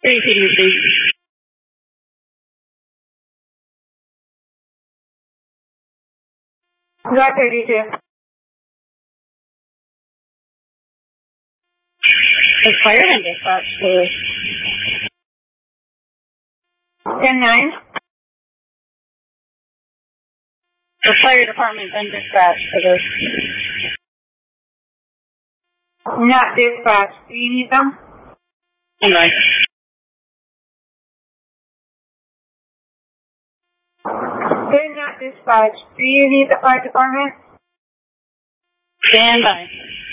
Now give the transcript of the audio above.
Repeating, please. Got 32. The fireman dispatch, please. 10-9. The fire department been dispatched for this. Not dispatched. Do you need them? Anyway. They're not dispatched. Do you need the fire department? Stand by.